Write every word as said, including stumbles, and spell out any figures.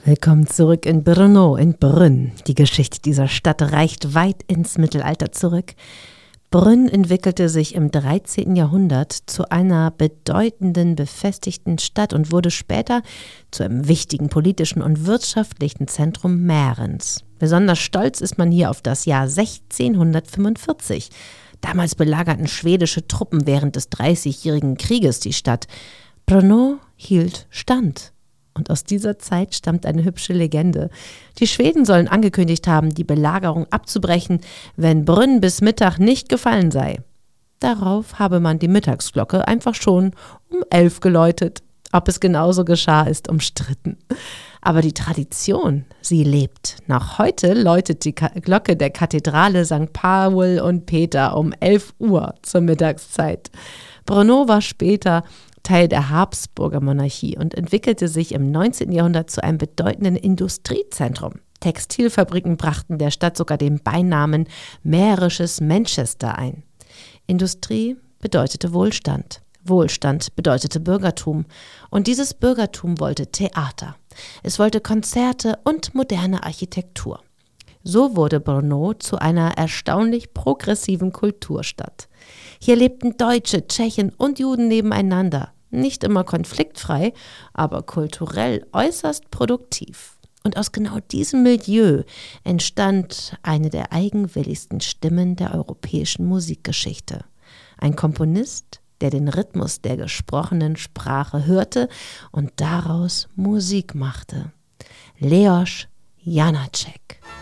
Willkommen zurück in Brno in Brünn. Die Geschichte dieser Stadt reicht weit ins Mittelalter zurück. Brünn entwickelte sich im dreizehnten Jahrhundert zu einer bedeutenden, befestigten Stadt und wurde später zu einem wichtigen politischen und wirtschaftlichen Zentrum Mährens. Besonders stolz ist man hier auf das Jahr sechzehnhundertfünfundvierzig. Damals belagerten schwedische Truppen während des Dreißigjährigen Krieges die Stadt. Brno hielt stand. Und aus dieser Zeit stammt eine hübsche Legende. Die Schweden sollen angekündigt haben, die Belagerung abzubrechen, wenn Brünn bis Mittag nicht gefallen sei. Darauf habe man die Mittagsglocke einfach schon um elf geläutet. Ob es genauso geschah, ist umstritten. Aber die Tradition, sie lebt. Noch heute läutet die Ka- Glocke der Kathedrale Sankt Paul und Peter um elf Uhr zur Mittagszeit. Brno war später Teil der Habsburger Monarchie und entwickelte sich im neunzehnten Jahrhundert zu einem bedeutenden Industriezentrum. Textilfabriken brachten der Stadt sogar den Beinamen Mährisches Manchester ein. Industrie bedeutete Wohlstand. Wohlstand bedeutete Bürgertum. Und dieses Bürgertum wollte Theater. Es wollte Konzerte und moderne Architektur. So wurde Brno zu einer erstaunlich progressiven Kulturstadt. Hier lebten Deutsche, Tschechen und Juden nebeneinander. Nicht immer konfliktfrei, aber kulturell äußerst produktiv. Und aus genau diesem Milieu entstand eine der eigenwilligsten Stimmen der europäischen Musikgeschichte. Ein Komponist, der den Rhythmus der gesprochenen Sprache hörte und daraus Musik machte. Leos Janáček.